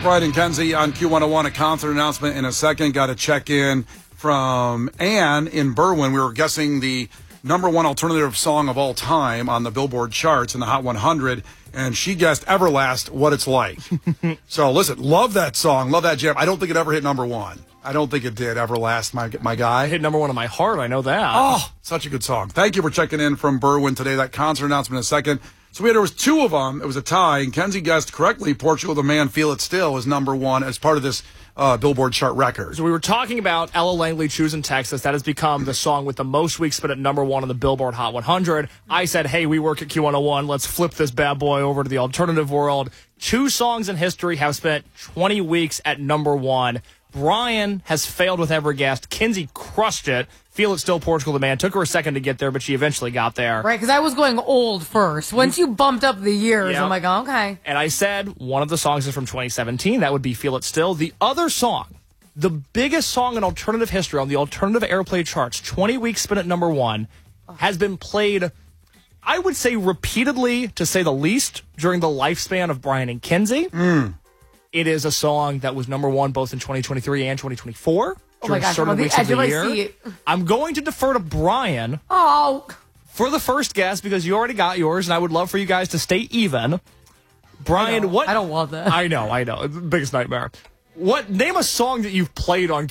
Brian and Kenzie on Q101. A concert announcement in a second. Got a check-in from Ann in Berwyn. We were guessing the number one alternative song of all time on the Billboard charts in the Hot 100, and she guessed Everlast, What It's Like. So, listen, love that song, love that jam. I don't think it ever hit number one. I don't think it did, Everlast, my guy. It hit number one in my heart, I know that. Oh, such a good song. Thank you for checking in from Berwyn today. That concert announcement in a second. So there was two of them. It was a tie, and Kenzie guessed correctly. Portugal the Man, Feel It Still is number one as part of this Billboard chart record. So we were talking about Ella Langley, Choosing Texas. That has become the song with the most weeks spent at number one on the Billboard Hot 100. I said, hey, we work at Q101. Let's flip this bad boy over to the alternative world. Two songs in history have spent 20 weeks at number one. Brian has failed with every guess. Kenzie crushed it. Feel It Still, Portugal the Man. Took her a second to get there, but she eventually got there. Right, because I was going old first. Once you bumped up the years, I'm like, oh, okay. And I said one of the songs is from 2017. That would be Feel It Still. The other song, the biggest song in alternative history on the alternative airplay charts, 20 weeks spent at number one, has been played, I would say, repeatedly, to say the least, during the lifespan of Brian and Kenzie. It is a song that was number one both in 2023 and 2024. Oh my gosh, I'm on the edge of my seat. I'm going to defer to Brian for the first guess because you already got yours, and I would love for you guys to stay even. Brian, what? I don't want that. I know. It's the biggest nightmare. Name a song that you've played on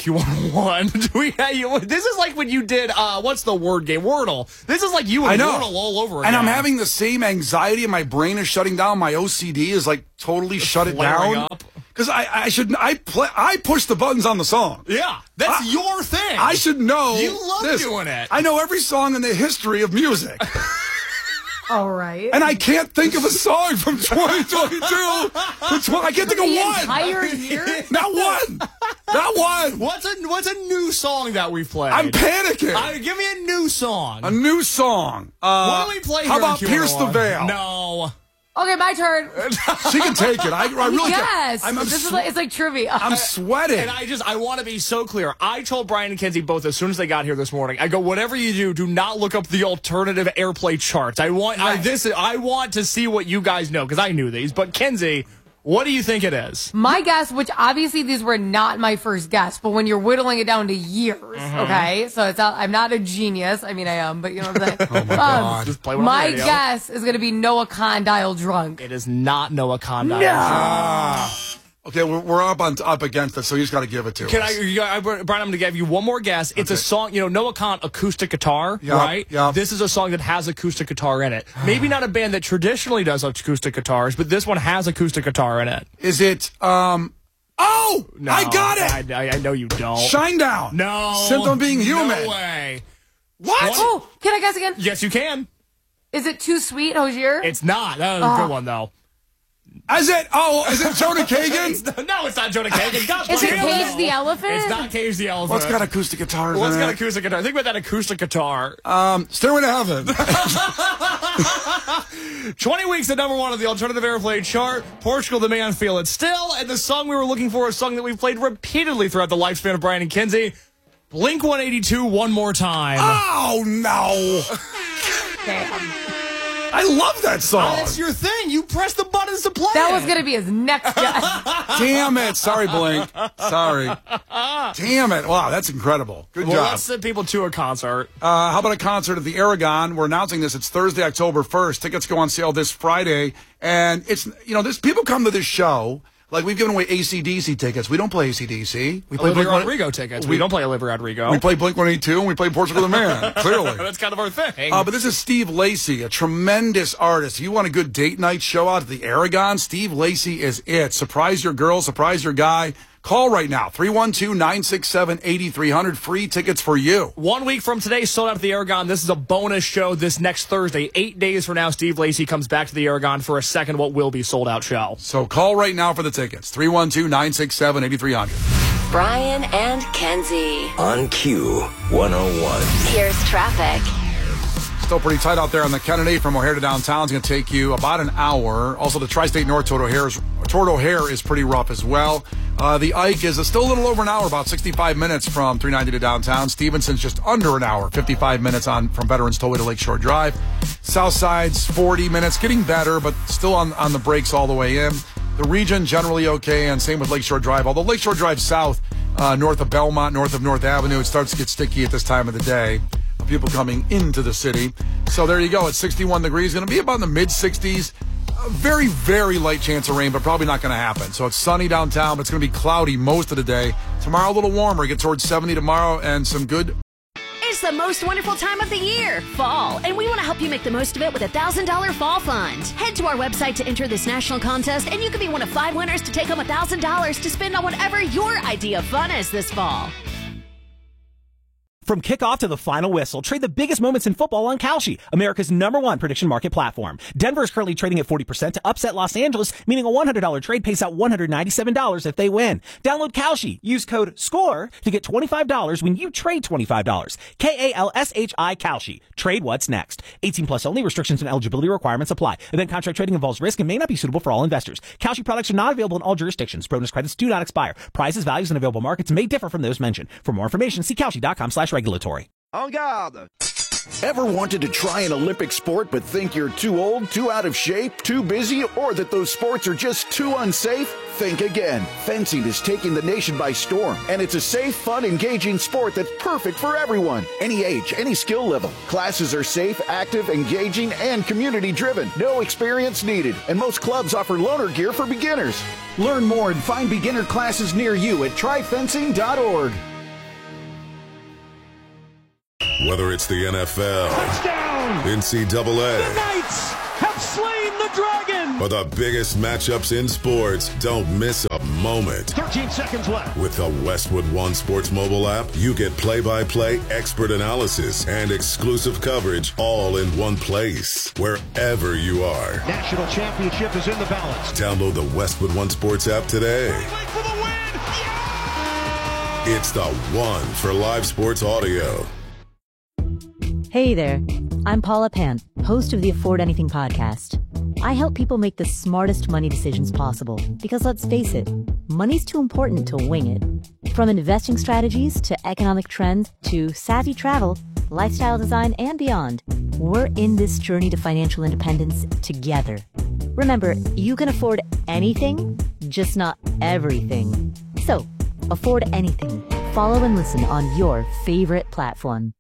Q101. This is like when you did, what's the word game? Wordle. This is like you and Wordle all over again. And I'm having the same anxiety, and my brain is shutting down. My OCD is like totally shut it down. Because I push the buttons on the song. Yeah, that's your thing. I should know. You love doing it. I know every song in the history of music. All right. And I can't think of a song from 2022. I can't think of one. Entire year? Not one. Not one. What's a new song that we've played? I'm panicking. Give me a new song. A new song. What do we play How here about Pierce the Veil? No. Okay, my turn. She can take it. I really yes. can. It's like trivia. I'm sweating. And I want to be so clear. I told Brian and Kenzie both as soon as they got here this morning, I go, whatever you do not look up the alternative airplay charts. I want to see what you guys know, because I knew these. But Kenzie, what do you think it is? My guess, which obviously these were not my first guess, but when you're whittling it down to years, okay? So I'm not a genius. I mean, I am, but you know what I'm saying? Oh, my God. Just play one on my the radio. guess is going to be Noah Condyle Drunk. It is not Noah Condyle. No. Okay, we're up against it, so you just got to give it to us. Brian, I'm going to give you one more guess. It's a song, Noah Kahn, acoustic guitar, right? Yeah. This is a song that has acoustic guitar in it. Maybe not a band that traditionally does acoustic guitars, but this one has acoustic guitar in it. Is it, no, I got it! I know you don't. Shinedown. No. Symptom of Being Human. No way. What? Oh, can I guess again? Yes, you can. Is it Too Sweet, Hozier? It's not. That was a good one, though. Is it Jonah Kagan? No, it's not Jonah Kagan. God, is it Cage Cage the Elephant? It's not Cage the Elephant. What's got acoustic guitars What's in got it? acoustic guitar? Think about that acoustic guitar. Stairway to Heaven. 20 weeks at number one of the alternative airplay chart. Portugal the Man, Feel It Still. And the song we were looking for, a song that we've played repeatedly throughout the lifespan of Brian and Kenzie. Blink 182, One More Time. Oh, no. Damn. I love that song. That's your thing. You press the buttons to play That it. was going to be his next guess. Damn it. Sorry, Blink. Sorry. Damn it. Wow, that's incredible. Good job. Let's send people to a concert. How about a concert at the Aragon? We're announcing this. It's Thursday, October 1st. Tickets go on sale this Friday. And it's, people come to this show. Like, we've given away AC/DC tickets. We don't play AC/DC. We play Olivia Rodrigo tickets. We don't play Olivia Rodrigo. We play Blink-182, and we play Portugal the Man, clearly. That's kind of our thing. But this is Steve Lacy, a tremendous artist. If you want a good date night show out at the Aragon, Steve Lacy is it. Surprise your girl, surprise your guy. Call right now, 312-967-8300. Free tickets for you. 1 week from today, sold out at the Aragon. This is a bonus show this next Thursday. 8 days from now, Steve Lacy comes back to the Aragon for a second what will be sold-out show. So call right now for the tickets, 312-967-8300. Brian and Kenzie. On Q101. Here's traffic. Still pretty tight out there on the Kennedy from O'Hare to downtown. It's going to take you about an hour. Also, the Tri-State North toward O'Hare is pretty rough as well. The Ike is still a little over an hour, about 65 minutes from 390 to downtown. Stevenson's just under an hour, 55 minutes from Veterans Tollway to Lakeshore Drive. Southside's 40 minutes, getting better, but still on the brakes all the way in. The region generally okay, and same with Lakeshore Drive. Although Lakeshore Drive South, north of Belmont, north of North Avenue, it starts to get sticky at this time of the day. People coming into the city. So there you go. It's 61 degrees. Going to be about in the mid-60s. A very, very light chance of rain, but probably not going to happen. So it's sunny downtown, but it's going to be cloudy most of the day. Tomorrow a little warmer. Get towards 70 tomorrow and some good. It's the most wonderful time of the year, fall, and we want to help you make the most of it with a $1,000 fall fund. Head to our website to enter this national contest, and you could be one of 5 winners to take home $1,000 to spend on whatever your idea of fun is this fall. From kickoff to the final whistle, trade the biggest moments in football on Kalshi, America's #1 prediction market platform. Denver is currently trading at 40% to upset Los Angeles, meaning a $100 trade pays out $197 if they win. Download Kalshi. Use code SCORE to get $25 when you trade $25. KALSHI Kalshi. Trade what's next. 18 plus only. Restrictions and eligibility requirements apply. Event contract trading involves risk and may not be suitable for all investors. Kalshi products are not available in all jurisdictions. Bonus credits do not expire. Prizes, values, and available markets may differ from those mentioned. For more information, see Kalshi.com/regulatory. En garde! Ever wanted to try an Olympic sport but think you're too old, too out of shape, too busy, or that those sports are just too unsafe? Think again. Fencing is taking the nation by storm, and it's a safe, fun, engaging sport that's perfect for everyone. Any age, any skill level. Classes are safe, active, engaging, and community-driven. No experience needed, and most clubs offer loaner gear for beginners. Learn more and find beginner classes near you at tryfencing.org. Whether it's the NFL, touchdown, NCAA, the Knights have slain the dragon, or the biggest matchups in sports, don't miss a moment. 13 seconds left. With the Westwood One Sports mobile app, you get play-by-play expert analysis and exclusive coverage all in one place, wherever you are. National championship is in the balance. Download the Westwood One Sports app today. For the win. Yeah! It's the one for live sports audio. Hey there, I'm Paula Pant, host of the Afford Anything podcast. I help people make the smartest money decisions possible because let's face it, money's too important to wing it. From investing strategies to economic trends to savvy travel, lifestyle design, and beyond, we're in this journey to financial independence together. Remember, you can afford anything, just not everything. So, afford anything. Follow and listen on your favorite platform.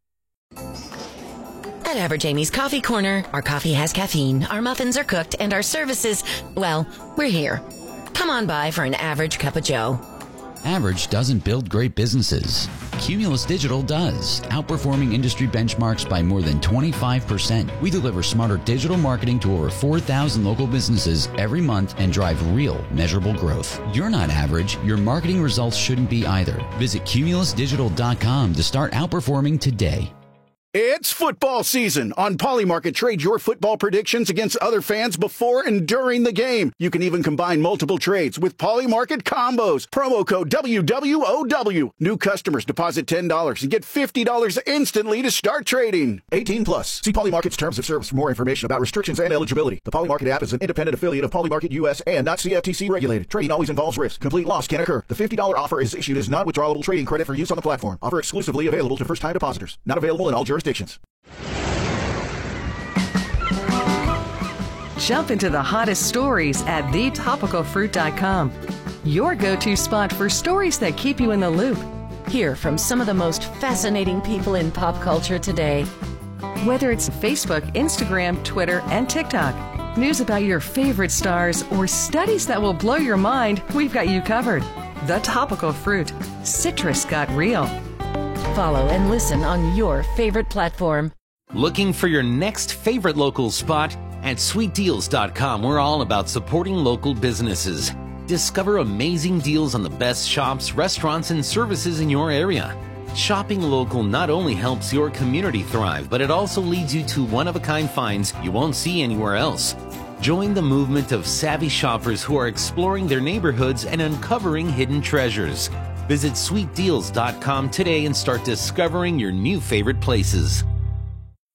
At Average Amy's Coffee Corner, our coffee has caffeine, our muffins are cooked, and our services, well, we're here. Come on by for an average cup of joe. Average doesn't build great businesses. Cumulus Digital does, outperforming industry benchmarks by more than 25%. We deliver smarter digital marketing to over 4,000 local businesses every month and drive real, measurable growth. You're not average. Your marketing results shouldn't be either. Visit cumulusdigital.com to start outperforming today. It's football season. On Polymarket, trade your football predictions against other fans before and during the game. You can even combine multiple trades with Polymarket combos. Promo code WWOW. New customers deposit $10 and get $50 instantly to start trading. 18 plus. See Polymarket's terms of service for more information about restrictions and eligibility. The Polymarket app is an independent affiliate of Polymarket US and not CFTC regulated. Trading always involves risk. Complete loss can occur. The $50 offer is issued as non-withdrawable trading credit for use on the platform. Offer exclusively available to first-time depositors. Not available in all jurisdictions. Jump into the hottest stories at thetopicalfruit.com. Your go-to spot for stories that keep you in the loop. Hear from some of the most fascinating people in pop culture today. Whether it's Facebook, Instagram, Twitter, and TikTok, news about your favorite stars, or studies that will blow your mind, we've got you covered. The Topical Fruit. Citrus got real. Follow and listen on your favorite platform. Looking for your next favorite local spot? At sweetdeals.com, we're all about supporting local businesses. Discover amazing deals on the best shops, restaurants, and services in your area. Shopping local not only helps your community thrive, but it also leads you to one-of-a-kind finds you won't see anywhere else. Join the movement of savvy shoppers who are exploring their neighborhoods and uncovering hidden treasures. Visit sweetdeals.com today and start discovering your new favorite places.